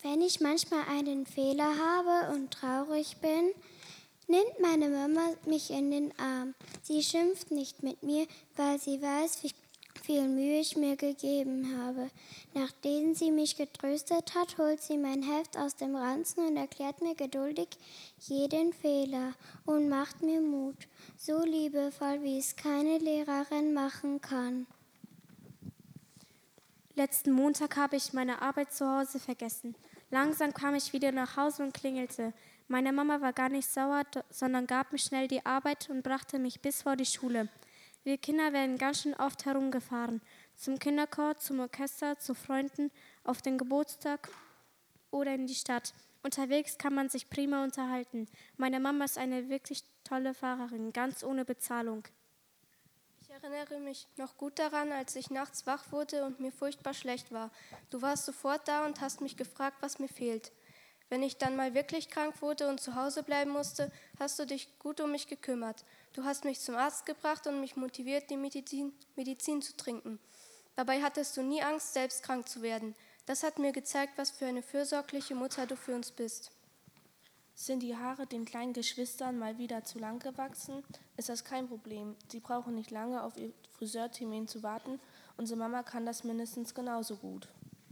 Wenn ich manchmal einen Fehler habe und traurig bin, nimmt meine Mama mich in den Arm. Sie schimpft nicht mit mir, weil sie weiß, wie viel Mühe ich mir gegeben habe. Nachdem sie mich getröstet hat, holt sie mein Heft aus dem Ranzen und erklärt mir geduldig jeden Fehler und macht mir Mut, so liebevoll, wie es keine Lehrerin machen kann. Letzten Montag habe ich meine Arbeit zu Hause vergessen. Langsam kam ich wieder nach Hause und klingelte. Meine Mama war gar nicht sauer, sondern gab mir schnell die Arbeit und brachte mich bis vor die Schule. Wir Kinder werden ganz schön oft herumgefahren. Zum Kinderchor, zum Orchester, zu Freunden, auf den Geburtstag oder in die Stadt. Unterwegs kann man sich prima unterhalten. Meine Mama ist eine wirklich tolle Fahrerin, ganz ohne Bezahlung. Ich erinnere mich noch gut daran, als ich nachts wach wurde und mir furchtbar schlecht war. Du warst sofort da und hast mich gefragt, was mir fehlt. Wenn ich dann mal wirklich krank wurde und zu Hause bleiben musste, hast du dich gut um mich gekümmert. Du hast mich zum Arzt gebracht und mich motiviert, die Medizin zu trinken. Dabei hattest du nie Angst, selbst krank zu werden. Das hat mir gezeigt, was für eine fürsorgliche Mutter du für uns bist. Sind die Haare den kleinen Geschwistern mal wieder zu lang gewachsen, ist das kein Problem. Sie brauchen nicht lange auf ihr Friseurtermin zu warten. Unsere Mama kann das mindestens genauso gut.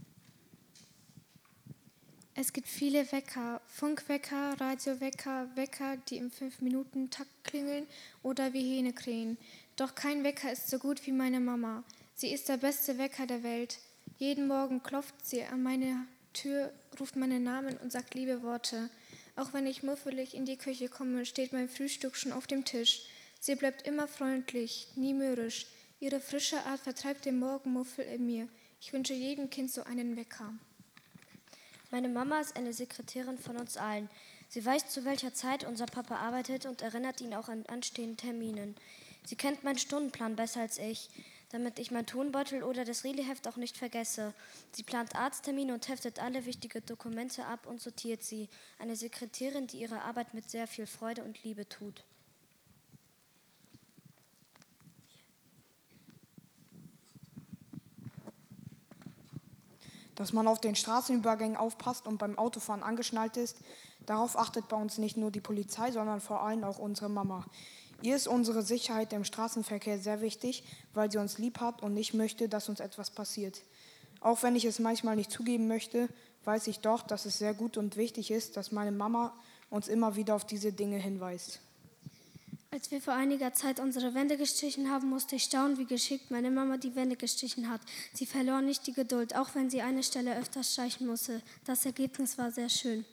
Es gibt viele Wecker, Funkwecker, Radiowecker, Wecker, die im 5-Minuten-Takt klingeln oder wie Hähne krähen. Doch kein Wecker ist so gut wie meine Mama. Sie ist der beste Wecker der Welt. Jeden Morgen klopft sie an meine Tür, ruft meinen Namen und sagt liebe Worte. Auch wenn ich muffelig in die Küche komme, steht mein Frühstück schon auf dem Tisch. Sie bleibt immer freundlich, nie mürrisch. Ihre frische Art vertreibt den Morgenmuffel in mir. Ich wünsche jedem Kind so einen Wecker. Meine Mama ist eine Sekretärin von uns allen. Sie weiß, zu welcher Zeit unser Papa arbeitet und erinnert ihn auch an anstehende Termine. Sie kennt meinen Stundenplan besser als ich, damit ich meinen Tonbeutel oder das Reli-Heft auch nicht vergesse. Sie plant Arzttermine und heftet alle wichtigen Dokumente ab und sortiert sie. Eine Sekretärin, die ihre Arbeit mit sehr viel Freude und Liebe tut. Dass man auf den Straßenübergängen aufpasst und beim Autofahren angeschnallt ist, darauf achtet bei uns nicht nur die Polizei, sondern vor allem auch unsere Mama. Ihr ist unsere Sicherheit im Straßenverkehr sehr wichtig, weil sie uns lieb hat und nicht möchte, dass uns etwas passiert. Auch wenn ich es manchmal nicht zugeben möchte, weiß ich doch, dass es sehr gut und wichtig ist, dass meine Mama uns immer wieder auf diese Dinge hinweist. Als wir vor einiger Zeit unsere Wände gestrichen haben, musste ich staunen, wie geschickt meine Mama die Wände gestrichen hat. Sie verlor nicht die Geduld, auch wenn sie eine Stelle öfters streichen musste. Das Ergebnis war sehr schön.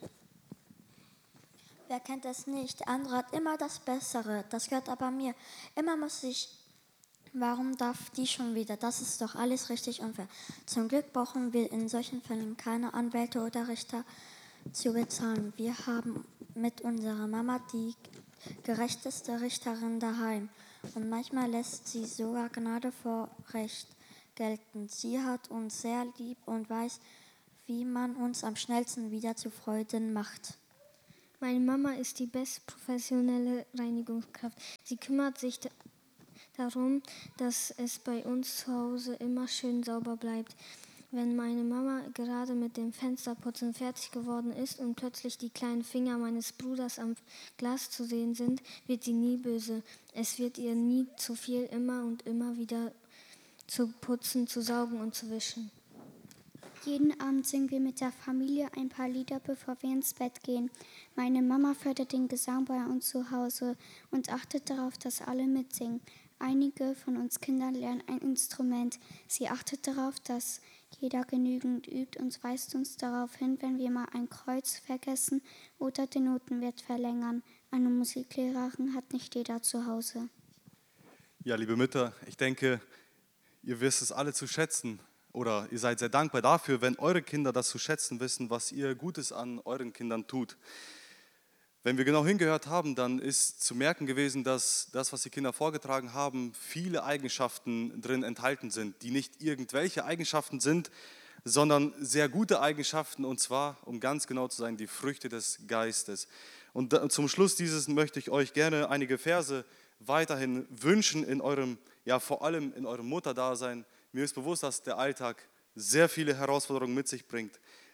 Wer kennt es nicht? Der andere hat immer das Bessere. Das gehört aber mir. Immer muss ich. Warum darf die schon wieder? Das ist doch alles richtig unfair. Zum Glück brauchen wir in solchen Fällen keine Anwälte oder Richter zu bezahlen. Wir haben mit unserer Mama die gerechteste Richterin daheim. Und manchmal lässt sie sogar Gnade vor Recht gelten. Sie hat uns sehr lieb und weiß, wie man uns am schnellsten wieder zu Freuden macht. Meine Mama ist die beste professionelle Reinigungskraft. Sie kümmert sich darum, dass es bei uns zu Hause immer schön sauber bleibt. Wenn meine Mama gerade mit dem Fensterputzen fertig geworden ist und plötzlich die kleinen Finger meines Bruders am Glas zu sehen sind, wird sie nie böse. Es wird ihr nie zu viel, immer und immer wieder zu putzen, zu saugen und zu wischen. Jeden Abend singen wir mit der Familie ein paar Lieder, bevor wir ins Bett gehen. Meine Mama fördert den Gesang bei uns zu Hause und achtet darauf, dass alle mitsingen. Einige von uns Kindern lernen ein Instrument. Sie achtet darauf, dass jeder genügend übt und weist uns darauf hin, wenn wir mal ein Kreuz vergessen oder den Notenwert verlängern. Eine Musiklehrerin hat nicht jeder zu Hause. Ja, liebe Mütter, ich denke, ihr wisst es alle zu schätzen oder ihr seid sehr dankbar dafür, wenn eure Kinder das zu schätzen wissen, was ihr Gutes an euren Kindern tut. Wenn wir genau hingehört haben, dann ist zu merken gewesen, dass das, was die Kinder vorgetragen haben, viele Eigenschaften drin enthalten sind, die nicht irgendwelche Eigenschaften sind, sondern sehr gute Eigenschaften, und zwar, um ganz genau zu sein, die Früchte des Geistes. Und zum Schluss dieses möchte ich euch gerne einige Verse weiterhin wünschen in eurem, ja vor allem in eurem Mutterdasein. Mir ist bewusst, dass der Alltag sehr viele Herausforderungen mit sich bringt,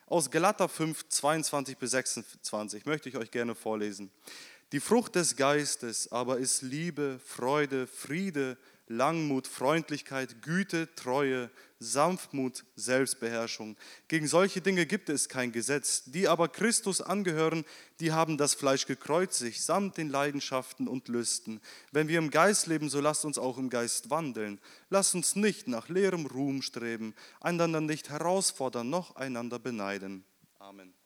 Aus Galater 5, 22 bis 26 möchte ich euch gerne vorlesen. Die Frucht des Geistes aber ist Liebe, Freude, Friede, Langmut, Freundlichkeit, Güte, Treue, Sanftmut, Selbstbeherrschung. Gegen solche Dinge gibt es kein Gesetz. Die aber Christus angehören, die haben das Fleisch gekreuzigt, samt den Leidenschaften und Lüsten. Wenn wir im Geist leben, so lasst uns auch im Geist wandeln. Lasst uns nicht nach leerem Ruhm streben, einander nicht herausfordern, noch einander beneiden. Amen.